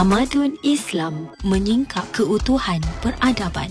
Tamadun Islam menyingkap keutuhan peradaban.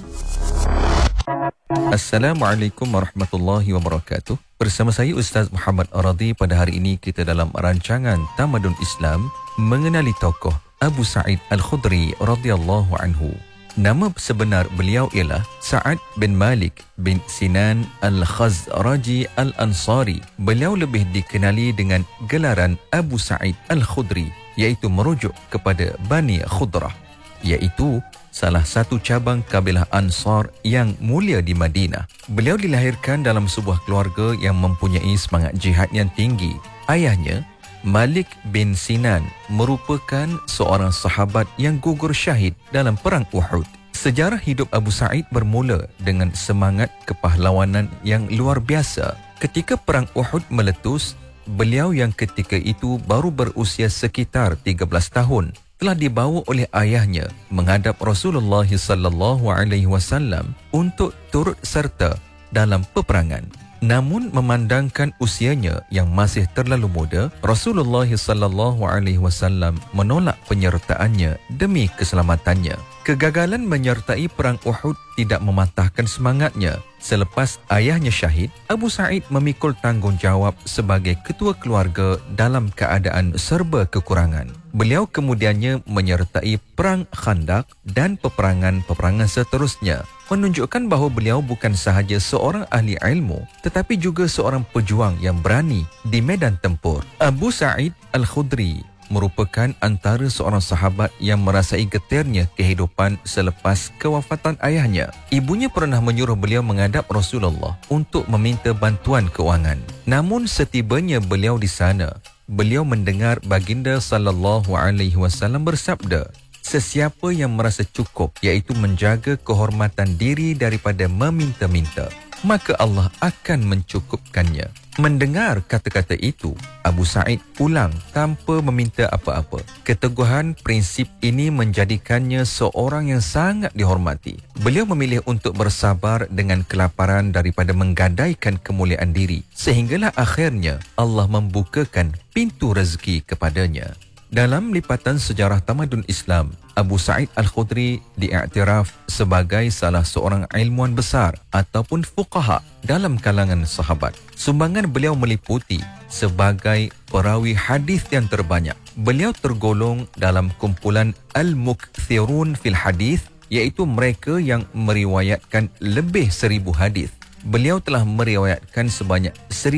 Assalamualaikum warahmatullahi wabarakatuh. Bersama saya Ustaz Muhammad Aradi. Pada hari ini kita dalam rancangan Tamadun Islam mengenali tokoh Abu Sa'id Al-Khudri radhiyallahu anhu. Nama sebenar beliau ialah Sa'ad bin Malik bin Sinan Al-Khazraji Al-Ansari. Beliau lebih dikenali dengan gelaran Abu Sa'id Al-Khudri, iaitu merujuk kepada Bani Khudrah, iaitu salah satu cabang kabilah Ansar yang mulia di Madinah. Beliau dilahirkan dalam sebuah keluarga yang mempunyai semangat jihad yang tinggi. Ayahnya, Malik bin Sinan, merupakan seorang sahabat yang gugur syahid dalam perang Uhud. Sejarah hidup Abu Sa'id bermula dengan semangat kepahlawanan yang luar biasa. Ketika perang Uhud meletus, beliau yang ketika itu baru berusia sekitar 13 tahun telah dibawa oleh ayahnya menghadap Rasulullah sallallahu alaihi wasallam untuk turut serta dalam peperangan. Namun memandangkan usianya yang masih terlalu muda, Rasulullah sallallahu alaihi wasallam menolak penyertaannya demi keselamatannya. Kegagalan menyertai perang Uhud tidak mematahkan semangatnya. Selepas ayahnya syahid, Abu Sa'id memikul tanggungjawab sebagai ketua keluarga dalam keadaan serba kekurangan. Beliau kemudiannya menyertai perang Khandaq dan peperangan-peperangan seterusnya, menunjukkan bahawa beliau bukan sahaja seorang ahli ilmu tetapi juga seorang pejuang yang berani di medan tempur. Abu Sa'id Al-Khudri merupakan antara seorang sahabat yang merasai getirnya kehidupan selepas kewafatan ayahnya. Ibunya pernah menyuruh beliau menghadap Rasulullah untuk meminta bantuan keuangan. Namun setibanya beliau di sana, beliau mendengar baginda sallallahu alaihi wasallam bersabda, "Sesiapa yang merasa cukup, iaitu menjaga kehormatan diri daripada meminta-minta, maka Allah akan mencukupkannya." Mendengar kata-kata itu, Abu Sa'id pulang tanpa meminta apa-apa. Keteguhan prinsip ini menjadikannya seorang yang sangat dihormati. Beliau memilih untuk bersabar dengan kelaparan daripada menggadaikan kemuliaan diri, sehinggalah akhirnya Allah membukakan pintu rezeki kepadanya. Dalam lipatan sejarah tamadun Islam, Abu Sa'id Al-Khudri diiktiraf sebagai salah seorang ilmuwan besar ataupun fuqaha dalam kalangan sahabat. Sumbangan beliau meliputi sebagai perawi hadis yang terbanyak. Beliau tergolong dalam kumpulan Al-Mukthirun fil Hadis, iaitu mereka yang meriwayatkan lebih 1000 hadis. Beliau telah meriwayatkan sebanyak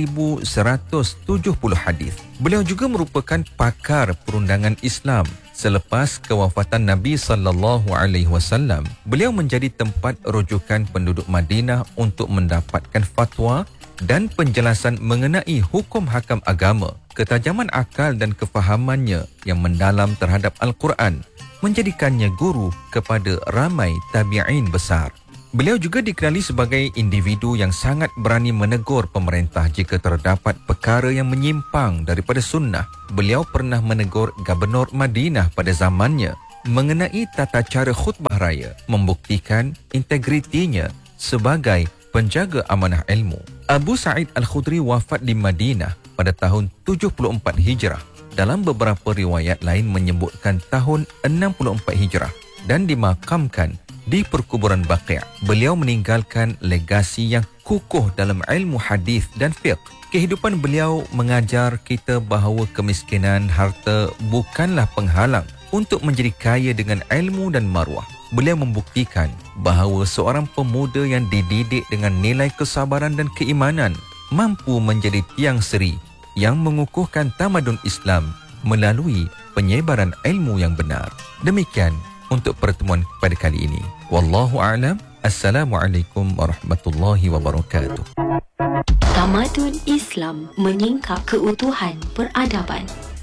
1170 hadis. Beliau juga merupakan pakar perundangan Islam. Selepas kewafatan Nabi sallallahu alaihi wasallam, beliau menjadi tempat rujukan penduduk Madinah untuk mendapatkan fatwa dan penjelasan mengenai hukum hakam agama. Ketajaman akal dan kefahamannya yang mendalam terhadap Al-Quran menjadikannya guru kepada ramai tabi'in besar. Beliau juga dikenali sebagai individu yang sangat berani menegur pemerintah jika terdapat perkara yang menyimpang daripada sunnah. Beliau pernah menegur Gubernur Madinah pada zamannya mengenai tata cara khutbah raya, membuktikan integritinya sebagai penjaga amanah ilmu. Abu Sa'id Al-Khudri wafat di Madinah pada tahun 74 Hijrah. Dalam beberapa riwayat lain menyebutkan tahun 64 Hijrah dan dimakamkan di perkuburan Baqi'. Beliau meninggalkan legasi yang kukuh dalam ilmu hadis dan fiqh. Kehidupan beliau mengajar kita bahawa kemiskinan harta bukanlah penghalang untuk menjadi kaya dengan ilmu dan maruah. Beliau membuktikan bahawa seorang pemuda yang dididik dengan nilai kesabaran dan keimanan mampu menjadi tiang seri yang mengukuhkan tamadun Islam melalui penyebaran ilmu yang benar. Demikian untuk pertemuan pada kali ini. Wallahu a'lam. Assalamualaikum warahmatullahi wabarakatuh. Tamadun Islam menyingkap keutuhan peradaban.